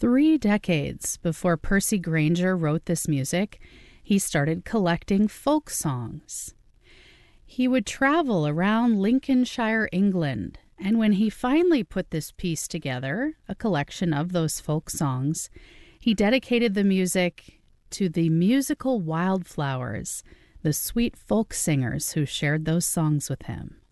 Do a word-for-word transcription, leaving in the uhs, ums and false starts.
Three decades before Percy Grainger wrote this music, he started collecting folk songs. He would travel around Lincolnshire, England, and when he finally put this piece together, a collection of those folk songs, he dedicated the music to the musical wildflowers, the sweet folk singers who shared those songs with him.